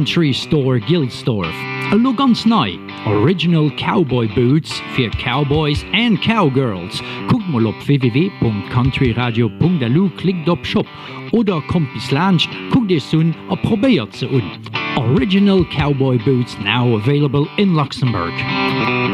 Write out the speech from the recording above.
Country Store Gilsdorf. Lo ganz nei, Original Cowboy Boots fir Cowboys and Cowgirls. Guckt mal op www.countryradio.delu, klickt op Shop oder kommt bis Lunch, guckt dir sun a probiert ze un. Original Cowboy Boots now available in Luxembourg.